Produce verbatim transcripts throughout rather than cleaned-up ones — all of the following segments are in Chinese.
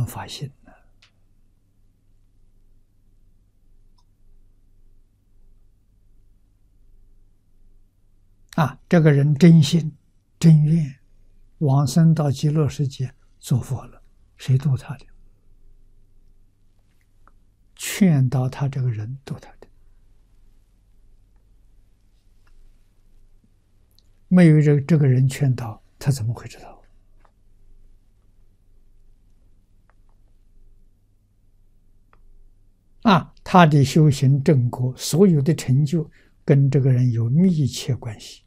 能发心呢？啊，这个人真心真愿往生到极乐世界做佛了，谁度他的？劝导他这个人度他的，没有这这个人劝导，他怎么会知道？啊，他的修行正果，所有的成就跟这个人有密切关系。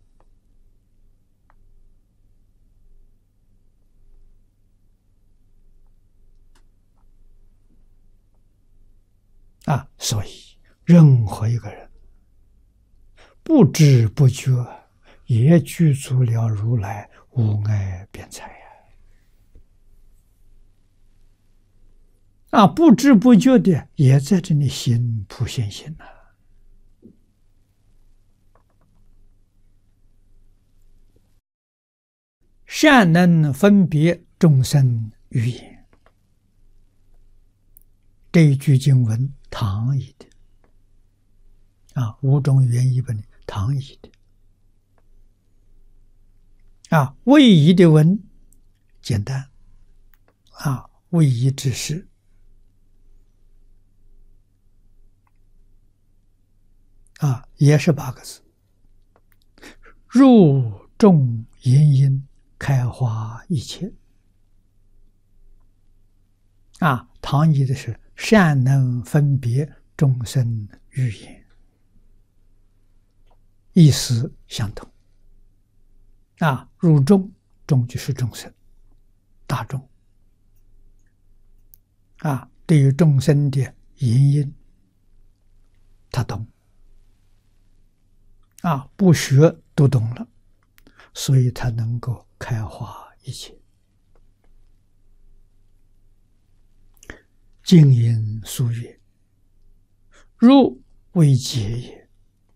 啊，所以任何一个人不知不觉也具足了如来无碍辩才呀！啊，不知不觉的也在这里行普贤行呐。善能分别众生语言，这一句经文唐译的啊，五种语言译本唐译的啊，魏译的文简单啊，魏译之是啊，也是八个字：入众言音，开花一切。啊，唐译的是善能分别众生语言，意思相同。啊，入众，众就是众生，大众。啊，对于众生的言音，他懂。啊，不学都懂了，所以他能够开花一切。静音疏曰：入为解也。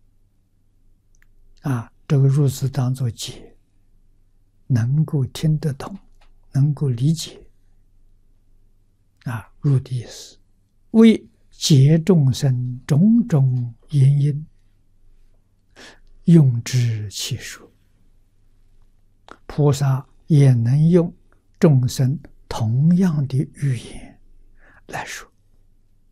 啊，这个入字当作解，能够听得懂，能够理解。啊，入的意思，为解众生种种言音，用之其说。菩萨也能用众生同样的语言来说。